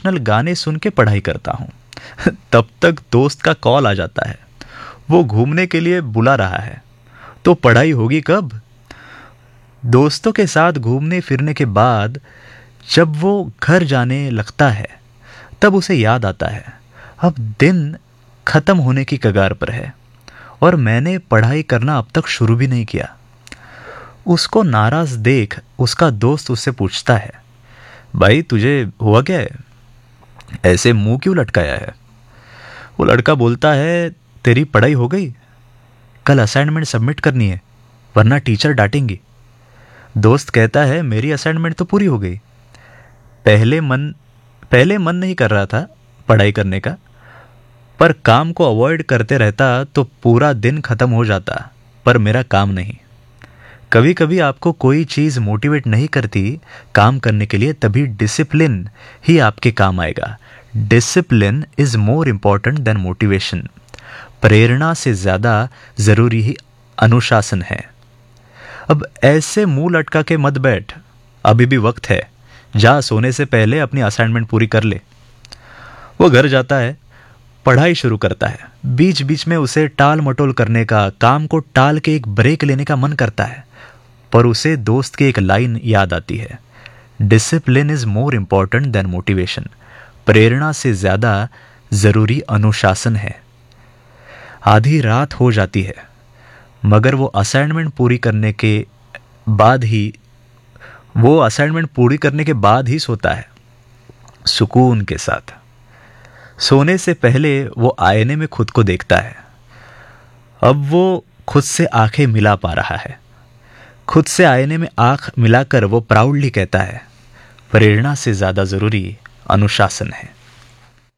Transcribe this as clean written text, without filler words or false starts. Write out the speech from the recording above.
Motivational गाने सुन के पढ़ाई करता हूँ। तब तक दोस्त का कॉल आ जाता है, वो घूमने के लिए बुला रहा है। तो पढ़ाई होगी कब? दोस्तों के साथ घूमने फिरने के बाद जब वो घर जाने लगता है तब उसे याद आता है अब दिन खत्म होने की कगार पर है और मैंने पढ़ाई करना अब तक शुरू भी नहीं किया। उसको नाराज देख उसका दोस्त उससे पूछता है, भाई तुझे हुआ क्या है, ऐसे मुंह क्यों लटकाया है? वो लड़का बोलता है, तेरी पढ़ाई हो गई? कल असाइनमेंट सबमिट करनी है वरना टीचर डांटेंगी। दोस्त कहता है, मेरी असाइनमेंट तो पूरी हो गई। पहले मन नहीं कर रहा था पढ़ाई करने का, पर काम को अवॉइड करते रहता तो पूरा दिन खत्म हो जाता, पर मेरा काम नहीं। कभी कभी आपको कोई चीज़ मोटिवेट नहीं करती काम करने के लिए, तभी डिसिप्लिन ही आपके काम आएगा। Discipline is more important than motivation. प्रेरणा से ज़्यादा ज़रूरी ही अनुशासन है। अब ऐसे मुंह लटका के मत बैठ, अभी भी वक्त है। जा सोने से पहले अपनी असाइनमेंट पूरी कर ले। वो घर जाता है, पढ़ाई शुरू करता है। बीच बीच में उसे टाल मटोल करने का, काम को टाल के एक ब्रेक लेने का मन करता है, पर उसे दोस्त की एक लाइन याद आती है, discipline is more important than motivation. प्रेरणा से ज़्यादा ज़रूरी अनुशासन है। आधी रात हो जाती है मगर वो असाइनमेंट पूरी करने के बाद ही सोता है, सुकून के साथ। सोने से पहले वो आईने में खुद को देखता है। अब वो खुद से आंखें मिला पा रहा है। खुद से आईने में आंख मिलाकर वो प्राउडली कहता है, प्रेरणा से ज़्यादा ज़रूरी अनुशासन है।